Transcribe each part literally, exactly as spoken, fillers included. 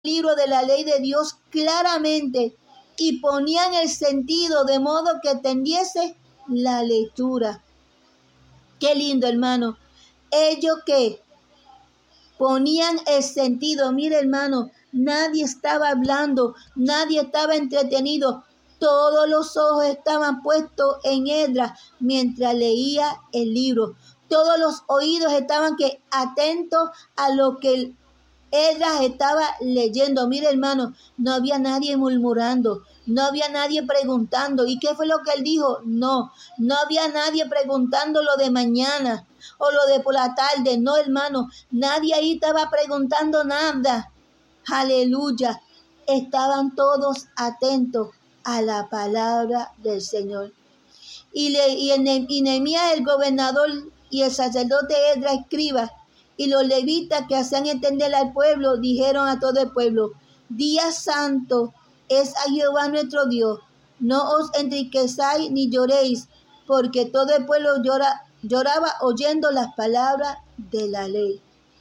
libro de la ley de Dios claramente y ponían el sentido de modo que entendiese la lectura. Qué lindo, hermano. Ellos que ponían el sentido. Mire, hermano, nadie estaba hablando, nadie estaba entretenido. Todos los ojos estaban puestos en Esdras mientras leía el libro. Todos los oídos estaban que atentos a lo que Esdras estaba leyendo. Mire, hermano, no había nadie murmurando, no había nadie preguntando. ¿Y qué fue lo que él dijo? No, no había nadie preguntando lo de mañana o lo de por la tarde. No, hermano, nadie ahí estaba preguntando nada. Aleluya. Estaban todos atentos a la palabra del Señor. Y, le, y, el, y Nehemías, el gobernador, y el sacerdote Esdras, escriba, y los levitas que hacían entender al pueblo, dijeron a todo el pueblo: Día santo es a Jehová nuestro Dios. No os enriquezáis ni lloréis, porque todo el pueblo llora, lloraba oyendo las palabras de la ley.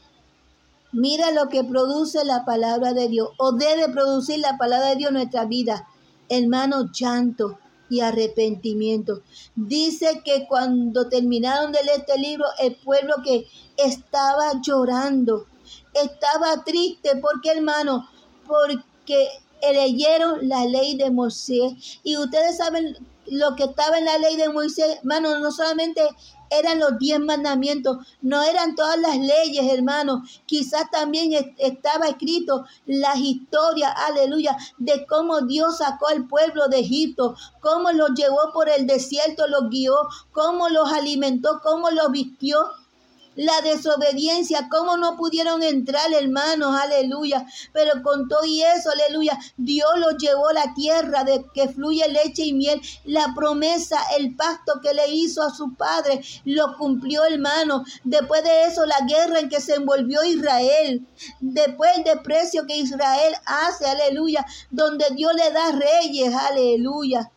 Mira lo que produce la palabra de Dios, o debe producir la palabra de Dios en nuestra vida. Hermano, llanto y arrepentimiento. Dice que cuando terminaron de leer este libro, el pueblo que estaba llorando, estaba triste. ¿Por qué, hermano? Porque leyeron la ley de Moisés. Y ustedes saben lo que estaba en la ley de Moisés, hermano, no solamente eran los diez mandamientos, no eran todas las leyes, hermano. Quizás también estaba escrito las historias, aleluya, de cómo Dios sacó al pueblo de Egipto, cómo los llevó por el desierto, los guió, cómo los alimentó, cómo los vistió. La desobediencia, cómo no pudieron entrar, hermanos, aleluya. Pero con todo y eso, aleluya, Dios los llevó a la tierra de que fluye leche y miel. La promesa, el pacto que le hizo a su padre, lo cumplió, hermano. Después de eso, la guerra en que se envolvió Israel. Después el desprecio que Israel hace, aleluya, donde Dios le da reyes, aleluya.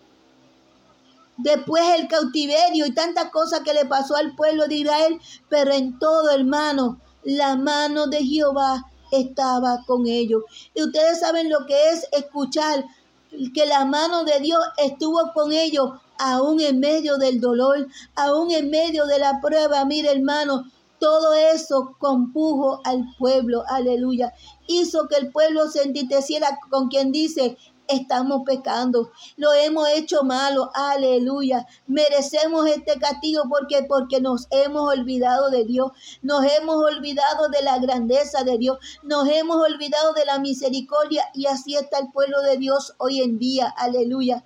Después el cautiverio y tantas cosas que le pasó al pueblo de Israel, pero en todo, hermano, la mano de Jehová estaba con ellos. Y ustedes saben lo que es escuchar que la mano de Dios estuvo con ellos, aún en medio del dolor, aún en medio de la prueba. Mire, hermano, todo eso compuso al pueblo, aleluya. Hizo que el pueblo se entristeciera, con quien dice: estamos pecando, lo hemos hecho malo, aleluya, merecemos este castigo porque, porque nos hemos olvidado de Dios, nos hemos olvidado de la grandeza de Dios, nos hemos olvidado de la misericordia, y así está el pueblo de Dios hoy en día, aleluya.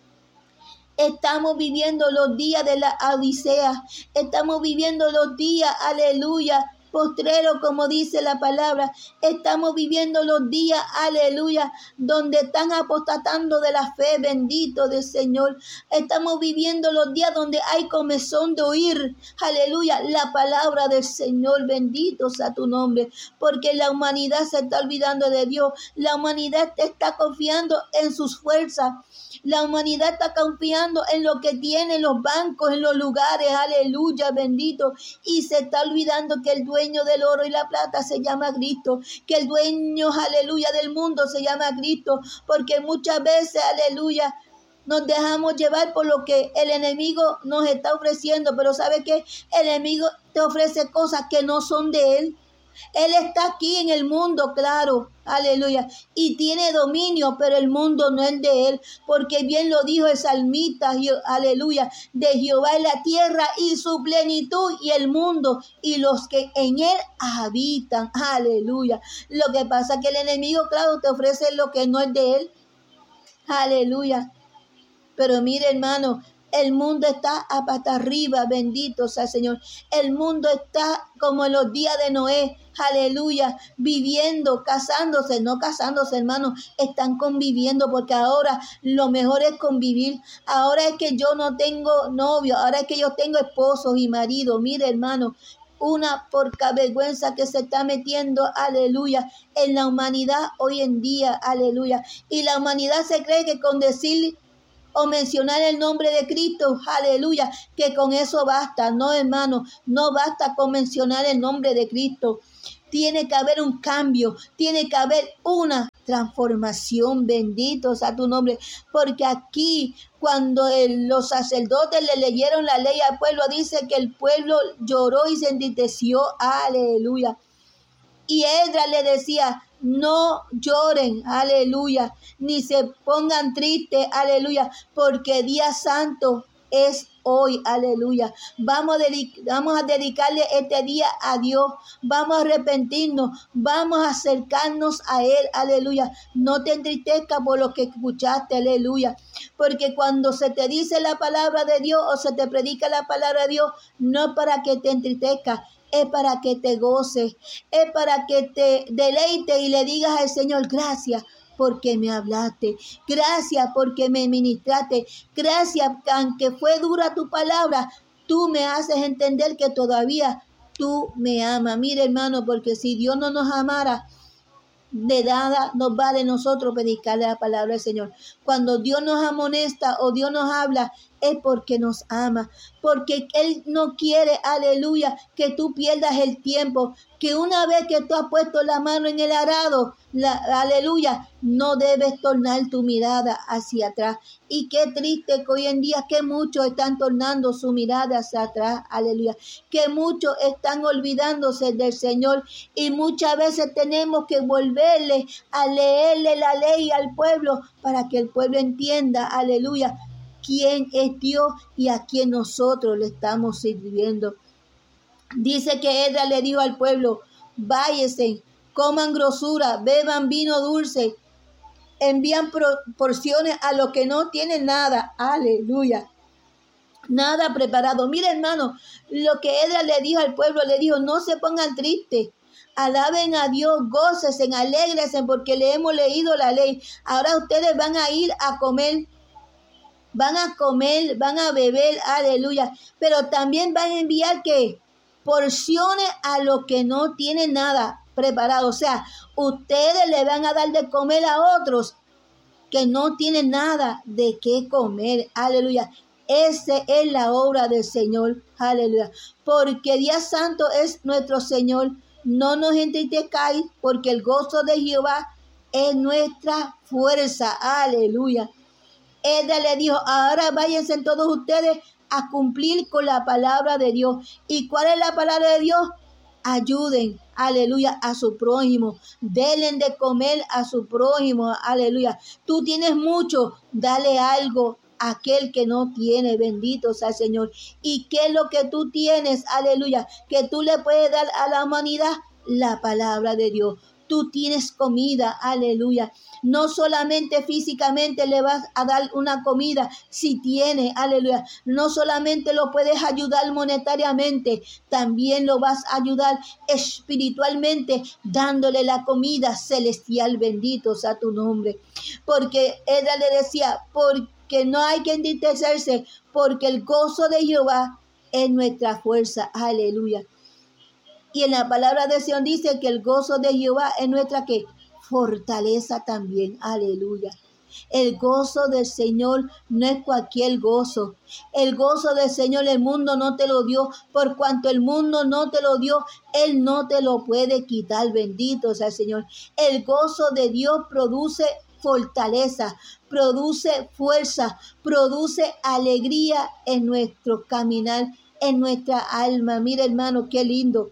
Estamos viviendo los días de la Odisea, estamos viviendo los días, aleluya, postrero, como dice la palabra. Estamos viviendo los días, aleluya, donde están apostatando de la fe, bendito del Señor. Estamos viviendo los días donde hay comezón de oír, aleluya, la palabra del Señor, bendito sea tu nombre, porque la humanidad se está olvidando de Dios, la humanidad está confiando en sus fuerzas. La humanidad está confiando en lo que tiene en los bancos, en los lugares, aleluya, bendito. Y se está olvidando que el dueño del oro y la plata se llama Cristo. Que el dueño, aleluya, del mundo se llama Cristo. Porque muchas veces, aleluya, nos dejamos llevar por lo que el enemigo nos está ofreciendo. Pero ¿sabe qué? El enemigo te ofrece cosas que no son de él. Él está aquí en el mundo, claro, aleluya, y tiene dominio, pero el mundo no es de él, porque bien lo dijo el salmista, aleluya, de Jehová es la tierra y su plenitud, y el mundo y los que en él habitan, aleluya. Lo que pasa es que el enemigo, claro, te ofrece lo que no es de él, aleluya. Pero mire, hermano, el mundo está a pata arriba, bendito sea el Señor. El mundo está como en los días de Noé, aleluya, viviendo, casándose, no casándose, hermano, están conviviendo, porque ahora lo mejor es convivir. Ahora es que yo no tengo novio, ahora es que yo tengo esposos y marido. Mire, hermano, una porca vergüenza que se está metiendo, aleluya, en la humanidad hoy en día, aleluya. Y la humanidad se cree que con decir o mencionar el nombre de Cristo, aleluya, que con eso basta. No, hermano, no basta con mencionar el nombre de Cristo. Tiene que haber un cambio, tiene que haber una transformación. Bendito sea tu nombre, porque aquí cuando el, los sacerdotes le leyeron la ley al pueblo, dice que el pueblo lloró y se entristeció. Aleluya. Y Esdras le decía, no lloren, aleluya, ni se pongan tristes, aleluya, porque día santo es hoy, aleluya. Vamos a, dedic- vamos a dedicarle este día a Dios, vamos a arrepentirnos, vamos a acercarnos a Él, aleluya. No te entristezcas por lo que escuchaste, aleluya, porque cuando se te dice la palabra de Dios o se te predica la palabra de Dios, no para que te entristezcas, es para que te goces, es para que te deleites y le digas al Señor, gracias porque me hablaste, gracias porque me ministraste, gracias que aunque fue dura tu palabra, tú me haces entender que todavía tú me amas. Mira, hermano, porque si Dios no nos amara, de nada nos va de nosotros predicarle la palabra del Señor. Cuando Dios nos amonesta o Dios nos habla, es porque nos ama, porque Él no quiere, aleluya, que tú pierdas el tiempo, que una vez que tú has puesto la mano en el arado, la, aleluya, no debes tornar tu mirada hacia atrás. Y qué triste que hoy en día que muchos están tornando su mirada hacia atrás, aleluya, que muchos están olvidándose del Señor y muchas veces tenemos que volverle a leerle la ley al pueblo para que el pueblo entienda, aleluya, quién es Dios y a quién nosotros le estamos sirviendo. Dice que Esdras le dijo al pueblo, váyase, coman grosura, beban vino dulce, envían porciones a los que no tienen nada, aleluya, nada preparado. Mira, hermano, lo que Esdras le dijo al pueblo, le dijo, no se pongan tristes, alaben a Dios, gócense, alégrense porque le hemos leído la ley. Ahora ustedes van a ir a comer, van a comer, van a beber, aleluya, pero también van a enviar que porciones a los que no tienen nada preparado. O sea, ustedes le van a dar de comer a otros que no tienen nada de qué comer, aleluya. Esa es la obra del Señor, aleluya, porque día santo es nuestro Señor. No nos entristezcáis, porque el gozo de Jehová es nuestra fuerza, aleluya. Esdras le dijo, ahora váyanse todos ustedes a cumplir con la palabra de Dios. ¿Y cuál es la palabra de Dios? Ayuden, aleluya, a su prójimo. Denle de comer a su prójimo, aleluya. Tú tienes mucho, dale algo a aquel que no tiene, bendito sea el Señor. ¿Y qué es lo que tú tienes, aleluya, que tú le puedes dar a la humanidad? La palabra de Dios. Tú tienes comida, aleluya. No solamente físicamente le vas a dar una comida, si tiene, aleluya. No solamente lo puedes ayudar monetariamente, también lo vas a ayudar espiritualmente, dándole la comida celestial, bendito sea tu nombre. Porque ella le decía, porque no hay que entristecerse, porque el gozo de Jehová es nuestra fuerza, aleluya. Y en la palabra de Sion dice que el gozo de Jehová es nuestra ¿qué? Fortaleza también, aleluya. El gozo del Señor no es cualquier gozo. El gozo del Señor el mundo no te lo dio. Por cuanto el mundo no te lo dio, Él no te lo puede quitar. Bendito sea el Señor. El gozo de Dios produce fortaleza, produce fuerza, produce alegría en nuestro caminar, en nuestra alma. Mira, hermano, qué lindo.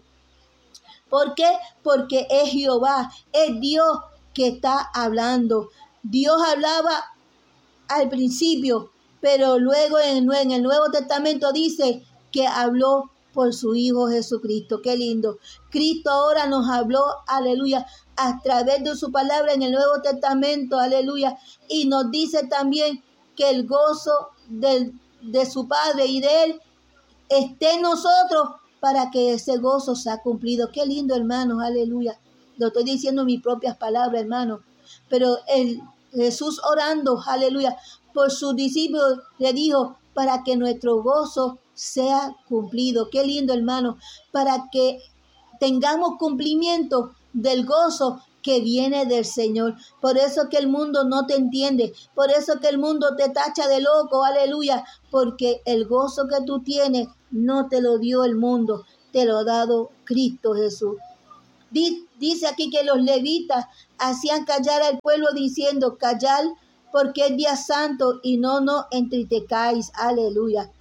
¿Por qué? Porque es Jehová, es Dios que está hablando. Dios hablaba al principio, pero luego en el Nuevo Testamento dice que habló por su Hijo Jesucristo. Qué lindo. Cristo ahora nos habló, aleluya, a través de su palabra en el Nuevo Testamento, aleluya. Y nos dice también que el gozo de, de su Padre y de Él esté en nosotros, para que ese gozo sea cumplido. Qué lindo, hermanos, aleluya. Lo estoy diciendo en mis propias palabras, hermanos. Pero el Jesús orando, aleluya, por sus discípulos le dijo, para que nuestro gozo sea cumplido. Qué lindo, hermano, para que tengamos cumplimiento del gozo que viene del Señor. Por eso que el mundo no te entiende, por eso que el mundo te tacha de loco, aleluya, porque el gozo que tú tienes no te lo dio el mundo, te lo ha dado Cristo Jesús. Dice aquí que los levitas hacían callar al pueblo diciendo, callad porque es día santo y no nos entristezcáis. Aleluya.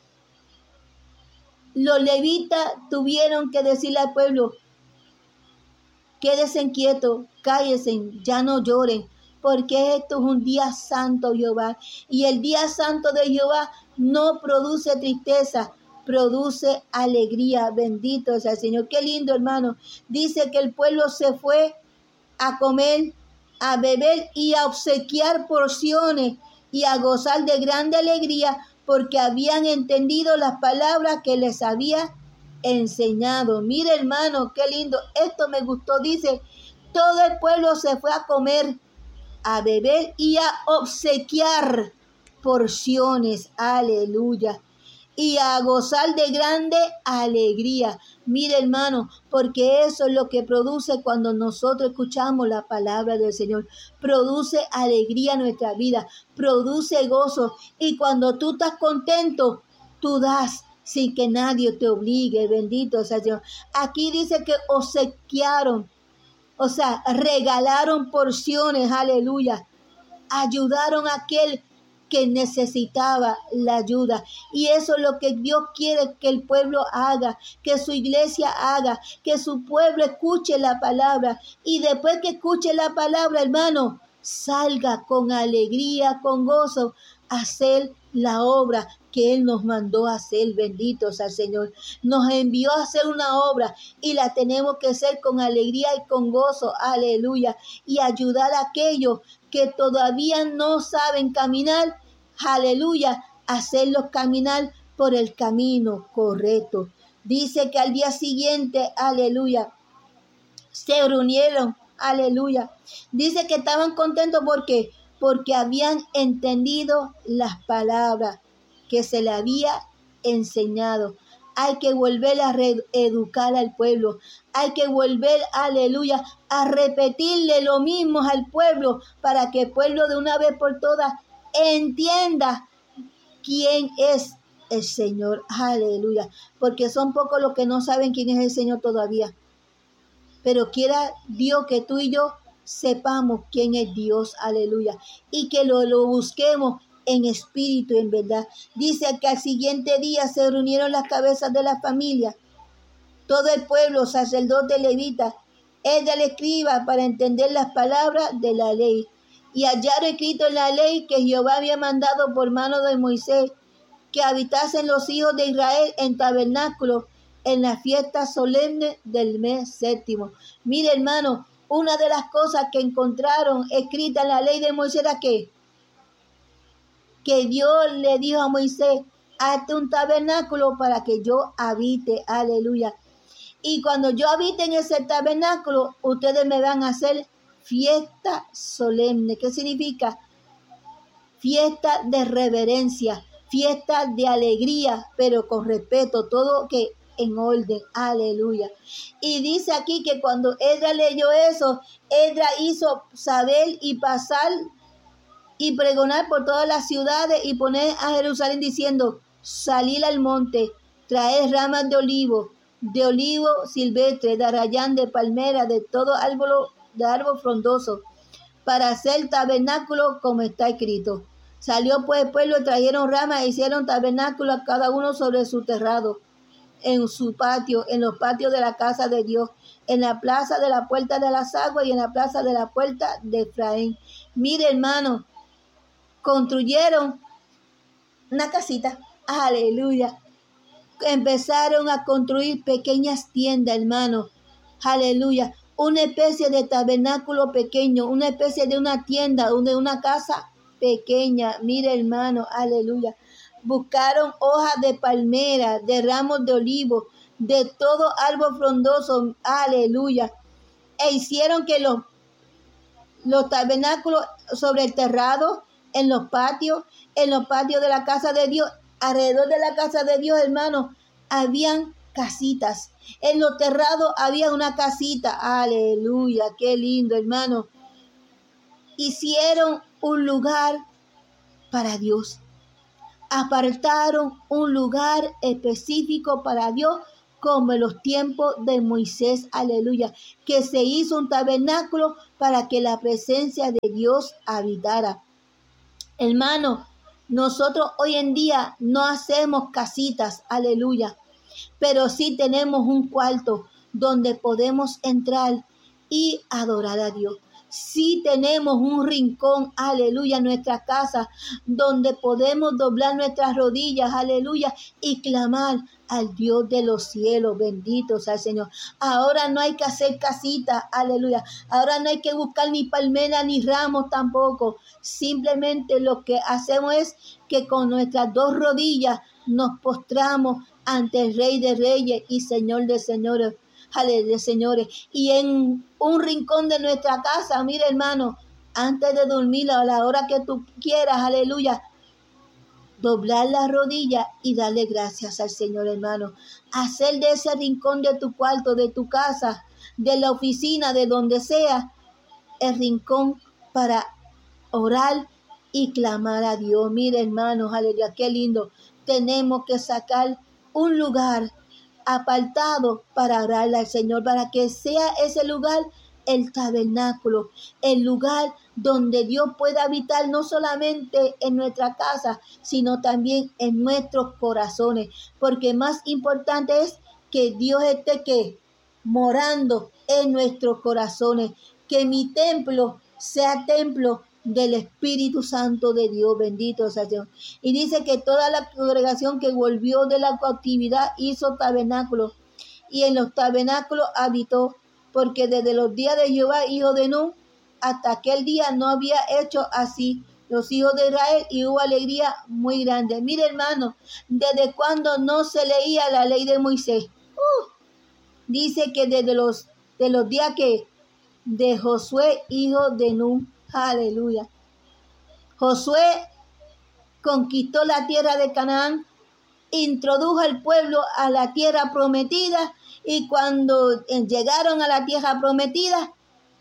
Los levitas tuvieron que decirle al pueblo, quédense quietos, cállense, ya no lloren, porque esto es un día santo, Jehová. Y el día santo de Jehová no produce tristeza, produce alegría. Bendito sea el Señor. Qué lindo, hermano. Dice que el pueblo se fue a comer, a beber y a obsequiar porciones y a gozar de grande alegría porque habían entendido las palabras que les había enseñado. Mire, hermano, qué lindo. Esto me gustó. Dice, todo el pueblo se fue a comer, a beber y a obsequiar porciones. Aleluya. Y a gozar de grande alegría. Mire, hermano, porque eso es lo que produce cuando nosotros escuchamos la palabra del Señor. Produce alegría en nuestra vida, produce gozo. Y cuando tú estás contento, tú das sin que nadie te obligue. Bendito sea Dios. Aquí dice que obsequiaron, o sea, regalaron porciones. Aleluya. Ayudaron a aquel que necesitaba la ayuda. Y eso es lo que Dios quiere que el pueblo haga, que su iglesia haga, que su pueblo escuche la palabra. Y después que escuche la palabra, hermano, salga con alegría, con gozo, a hacer la obra que Él nos mandó a hacer. Bendito sea el Señor. Nos envió a hacer una obra y la tenemos que hacer con alegría y con gozo. Aleluya. Y ayudar a aquellos que todavía no saben caminar. Aleluya. Hacerlos caminar por el camino correcto. Dice que al día siguiente, aleluya, se reunieron. Aleluya. Dice que estaban contentos porque porque habían entendido las palabras que se le había enseñado. Hay que volver a reeducar al pueblo. Hay que volver, aleluya, a repetirle lo mismo al pueblo para que el pueblo de una vez por todas entienda quién es el Señor. Aleluya. Porque son pocos los que no saben quién es el Señor todavía. Pero quiera Dios que tú y yo sepamos quién es Dios, aleluya, y que lo, lo busquemos en espíritu y en verdad. Dice que al siguiente día se reunieron las cabezas de la familia, todo el pueblo, sacerdote, levita, ella le escriba para entender las palabras de la ley. Y hallaron escrito en la ley que Jehová había mandado por mano de Moisés, que habitasen los hijos de Israel en tabernáculo en la fiesta solemne del mes séptimo. Mire, hermano, una de las cosas que encontraron escrita en la ley de Moisés era que, que Dios le dijo a Moisés, hazte un tabernáculo para que yo habite, aleluya. Y cuando yo habite en ese tabernáculo, ustedes me van a hacer fiesta solemne. ¿Qué significa? Fiesta de reverencia, fiesta de alegría, pero con respeto, todo que en orden, aleluya. Y dice aquí que cuando Esdras leyó eso, Esdras hizo saber y pasar y pregonar por todas las ciudades y poner a Jerusalén diciendo, salid al monte, traed ramas de olivo, de olivo silvestre, de arrayán, de palmera, de todo árbol, de árbol frondoso, para hacer tabernáculo como está escrito. Salió pues el pueblo, trajeron ramas e hicieron tabernáculo a cada uno sobre su terrado, en su patio, en los patios de la casa de Dios, en la plaza de la puerta de las aguas y en la plaza de la puerta de Efraín. Mire, hermano, construyeron una casita, aleluya. Empezaron a construir pequeñas tiendas, hermano, aleluya. Una especie de tabernáculo pequeño, una especie de una tienda, de una casa pequeña. Mire, hermano, aleluya. Buscaron hojas de palmera, de ramos de olivo, de todo árbol frondoso, aleluya. E hicieron que los, los tabernáculos sobre el terrado, en los patios, en los patios de la casa de Dios, alrededor de la casa de Dios, hermano, habían casitas. En los terrados había una casita, aleluya, qué lindo, hermano. Hicieron un lugar para Dios. Apartaron un lugar específico para Dios como en los tiempos de Moisés, aleluya, que se hizo un tabernáculo para que la presencia de Dios habitara. Hermano, nosotros hoy en día no hacemos casitas, aleluya, pero sí tenemos un cuarto donde podemos entrar y adorar a Dios. Sí tenemos un rincón, aleluya, en nuestra casa, donde podemos doblar nuestras rodillas, aleluya, y clamar al Dios de los cielos, bendito sea el Señor. Ahora no hay que hacer casitas, aleluya. Ahora no hay que buscar ni palmeras ni ramos tampoco. Simplemente lo que hacemos es que con nuestras dos rodillas nos postramos ante el Rey de Reyes y Señor de Señores. Aleluya, señores. Y en un rincón de nuestra casa, mira, hermano, antes de dormir a la hora que tú quieras, aleluya, doblar la rodilla y darle gracias al Señor, hermano. Hacer de ese rincón de tu cuarto, de tu casa, de la oficina, de donde sea, el rincón para orar y clamar a Dios. Mira, hermanos, aleluya, qué lindo. Tenemos que sacar un lugar apartado para orarle al Señor, para que sea ese lugar el tabernáculo, el lugar donde Dios pueda habitar no solamente en nuestra casa, sino también en nuestros corazones, porque más importante es que Dios esté que morando en nuestros corazones, que mi templo sea templo del Espíritu Santo de Dios, bendito sea Dios. Y dice que toda la congregación que volvió de la cautividad hizo tabernáculos, y en los tabernáculos habitó, porque desde los días de Jehová, hijo de Nun, hasta aquel día no había hecho así los hijos de Israel, y hubo alegría muy grande. Mire, hermano, desde cuando no se leía la ley de Moisés. Uh, dice que desde los, de los días que de Josué, hijo de Nun. Aleluya. Josué conquistó la tierra de Canaán, introdujo al pueblo a la tierra prometida, y cuando llegaron a la tierra prometida,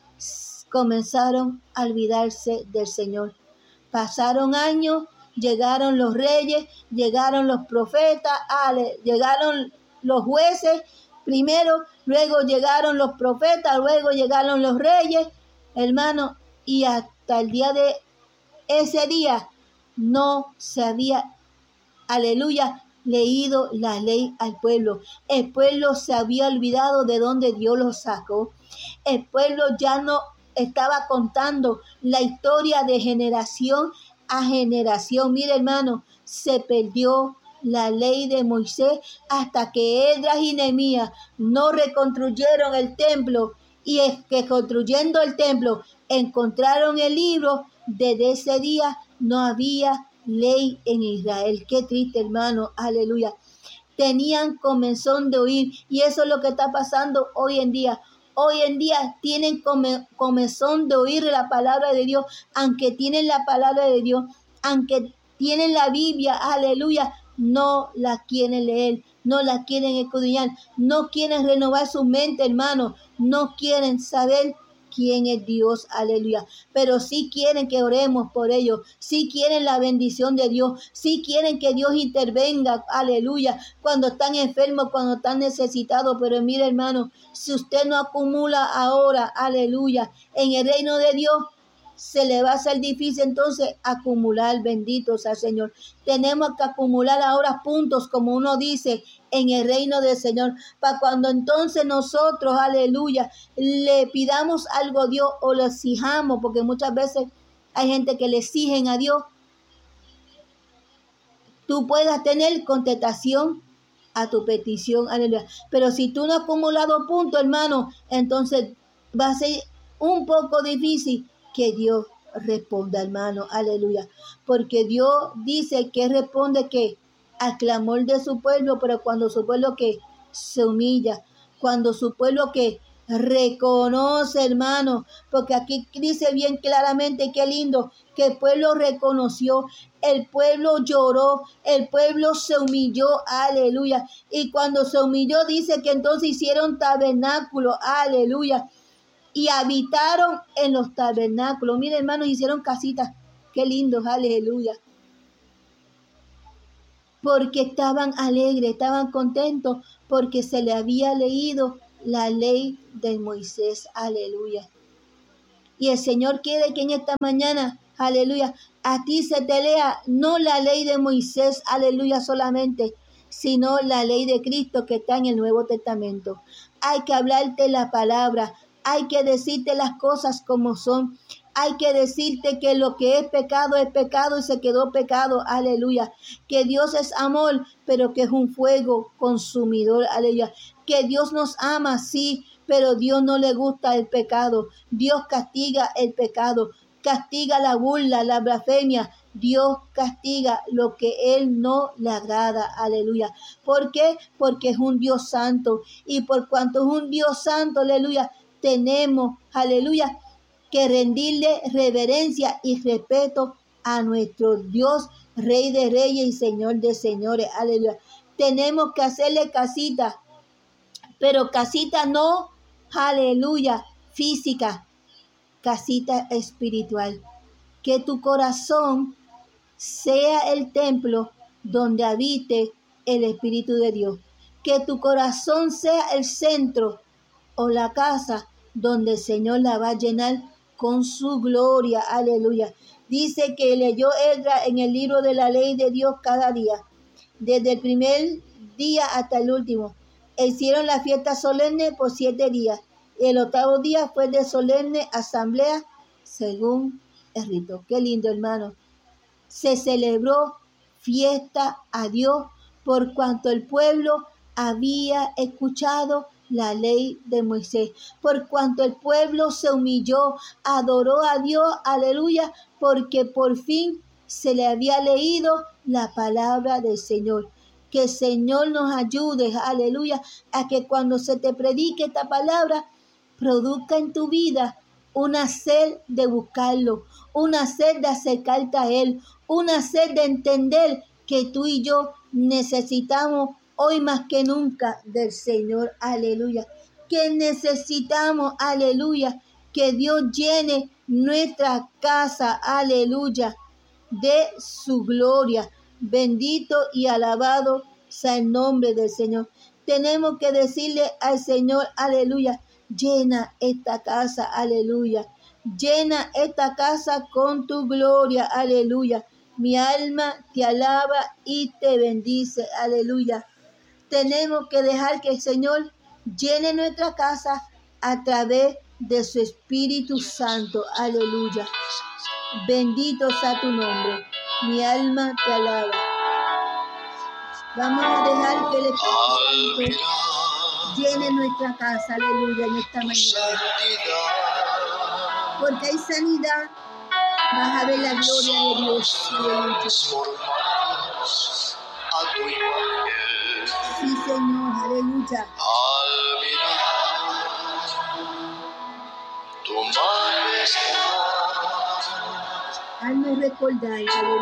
comenzaron a olvidarse del Señor. Pasaron años, llegaron los reyes, llegaron los profetas, llegaron los jueces primero, luego llegaron los profetas, luego llegaron los reyes, hermano, y hasta el día de ese día no se había, aleluya, leído la ley al pueblo. El pueblo se había olvidado de dónde Dios los sacó. El pueblo ya no estaba contando la historia de generación a generación. Mire, hermano, se perdió la ley de Moisés hasta que Esdras y Nehemías no reconstruyeron el templo, y es que construyendo el templo encontraron el libro. Desde ese día no había ley en Israel. Qué triste, hermano, aleluya. Tenían comezón de oír, y eso es lo que está pasando hoy en día. Hoy en día tienen come, comezón de oír la palabra de Dios, aunque tienen la palabra de Dios, aunque tienen la Biblia, aleluya, no la quieren leer, no la quieren escudriñar, no quieren renovar su mente, hermano, no quieren saber quién es Dios, aleluya, pero sí quieren que oremos por ellos, sí quieren la bendición de Dios, sí quieren que Dios intervenga, aleluya, cuando están enfermos, cuando están necesitados. Pero mire, hermano, si usted no acumula ahora, aleluya, en el reino de Dios, se le va a hacer difícil entonces acumular, bendito sea el Señor. Tenemos que acumular ahora puntos, como uno dice, en el reino del Señor, para cuando entonces nosotros, aleluya, le pidamos algo a Dios o le exijamos, porque muchas veces hay gente que le exigen a Dios, tú puedas tener contestación a tu petición, aleluya. Pero si tú no has acumulado puntos, hermano, entonces va a ser un poco difícil que Dios responda, hermano, aleluya, porque Dios dice que responde que al clamor de su pueblo, pero cuando su pueblo que se humilla, cuando su pueblo que reconoce, hermano, porque aquí dice bien claramente, qué lindo, que el pueblo reconoció, el pueblo lloró, el pueblo se humilló, aleluya, y cuando se humilló dice que entonces hicieron tabernáculo, aleluya, y habitaron en los tabernáculos. Miren, hermanos, hicieron casitas. Qué lindos, aleluya. porque estaban alegres, estaban contentos, porque se le había leído la ley de Moisés. Aleluya. Y el Señor quiere que en esta mañana, aleluya, a ti se te lea no la ley de Moisés, aleluya, solamente, sino la ley de Cristo que está en el Nuevo Testamento. Hay que hablarte la palabra, hay que decirte las cosas como son. Hay que decirte que lo que es pecado es pecado y se quedó pecado, aleluya. Que Dios es amor, pero que es un fuego consumidor, aleluya. Que Dios nos ama, sí, pero Dios no le gusta el pecado. Dios castiga el pecado, castiga la burla, la blasfemia. Dios castiga lo que Él no le agrada, aleluya. ¿Por qué? Porque es un Dios santo. Y por cuanto es un Dios santo, aleluya, tenemos, aleluya, que rendirle reverencia y respeto a nuestro Dios, Rey de Reyes y Señor de Señores. Aleluya. Tenemos que hacerle casita, pero casita no, aleluya, física, casita espiritual. Que tu corazón sea el templo donde habite el Espíritu de Dios. Que tu corazón sea el centro o la casa donde el Señor la va a llenar con su gloria, aleluya. Dice que leyó Esdras en el libro de la ley de Dios cada día, desde el primer día hasta el último. Hicieron la fiesta solemne por siete días. Y el octavo día fue de solemne asamblea según el rito. Qué lindo, hermano. Se celebró fiesta a Dios por cuanto el pueblo había escuchado la ley de Moisés, por cuanto el pueblo se humilló, adoró a Dios, aleluya, porque por fin se le había leído la palabra del Señor. Que el Señor nos ayude, aleluya, a que cuando se te predique esta palabra, produzca en tu vida una sed de buscarlo, una sed de acercarte a Él, una sed de entender que tú y yo necesitamos hoy más que nunca del Señor, aleluya. Que necesitamos, aleluya, que Dios llene nuestra casa, aleluya, de su gloria. Bendito y alabado sea el nombre del Señor. Tenemos que decirle al Señor, aleluya, llena esta casa, aleluya. Llena esta casa con tu gloria, aleluya. Mi alma te alaba y te bendice, aleluya. Tenemos que dejar que el Señor llene nuestra casa a través de su Espíritu Santo, aleluya. Bendito sea tu nombre. Mi alma te alaba. Vamos a dejar que el Espíritu Santo llene nuestra casa, aleluya, en esta mañana. Porque hay sanidad, vas a ver la gloria de Dios, aleluya. Sí, Señor, aleluya. Al mirar tu majestad, Hazme recordar, aleluya.